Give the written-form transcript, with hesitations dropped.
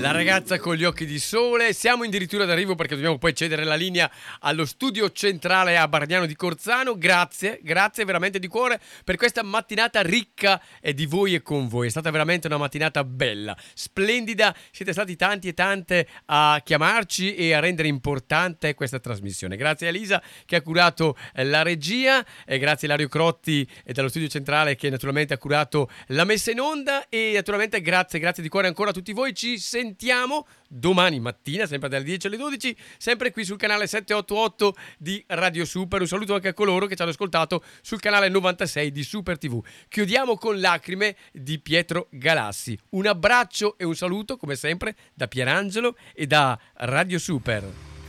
La ragazza con gli occhi di sole, siamo addirittura d'arrivo perché dobbiamo poi cedere la linea allo studio centrale a Bargnano di Corzano. Grazie veramente di cuore per questa mattinata ricca di voi e con voi. È stata veramente una mattinata bella, splendida. Siete stati tanti e tante a chiamarci e a rendere importante questa trasmissione. Grazie a Elisa che ha curato la regia, e grazie a Lario Crotti dallo studio centrale che naturalmente ha curato la messa in onda, e naturalmente grazie di cuore ancora a tutti voi. Ci sentiamo domani mattina, sempre dalle 10 alle 12, sempre qui sul canale 788 di Radio Super. Un saluto anche a coloro che ci hanno ascoltato sul canale 96 di Super TV. Chiudiamo con Lacrime di Pietro Galassi. Un abbraccio e un saluto come sempre da Pierangelo e da Radio Super.